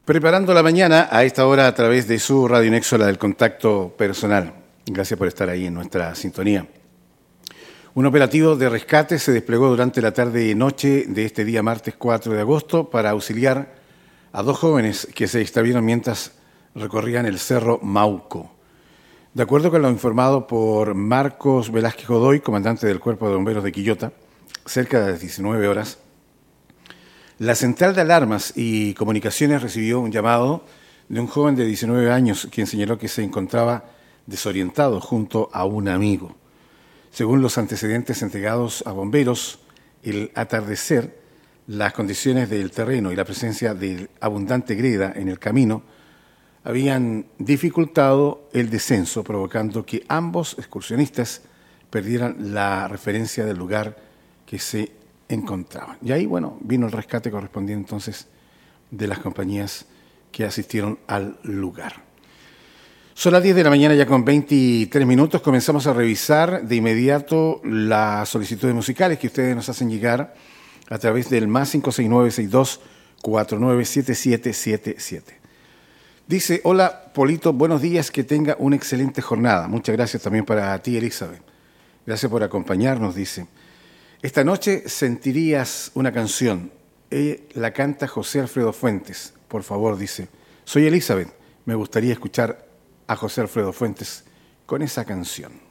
Preparando la mañana a esta hora a través de su Radio Nexo, la del contacto personal. Gracias por estar ahí en nuestra sintonía. Un operativo de rescate se desplegó durante la tarde y noche de este día martes 4 de agosto para auxiliar a dos jóvenes que se extraviaron mientras recorrían el Cerro Mauco. De acuerdo con lo informado por Marcos Velázquez Godoy, comandante del Cuerpo de Bomberos de Quillota, cerca de las 19 horas, la Central de Alarmas y Comunicaciones recibió un llamado de un joven de 19 años quien señaló que se encontraba desorientado junto a un amigo. Según los antecedentes entregados a bomberos, el atardecer, las condiciones del terreno y la presencia de abundante greda en el camino habían dificultado el descenso, provocando que ambos excursionistas perdieran la referencia del lugar que se encontraban. Y ahí, vino el rescate correspondiente entonces de las compañías que asistieron al lugar. Son las 10 de la mañana ya con 23 minutos. Comenzamos a revisar de inmediato las solicitudes musicales que ustedes nos hacen llegar a través del más 569-6249-7777. Dice, hola Polito, buenos días, que tenga una excelente jornada. Muchas gracias también para ti, Elizabeth. Gracias por acompañarnos, dice. Esta noche sentirías una canción. La canta José Alfredo Fuentes. Por favor, dice. Soy Elizabeth. Me gustaría escuchar a José Alfredo Fuentes con esa canción.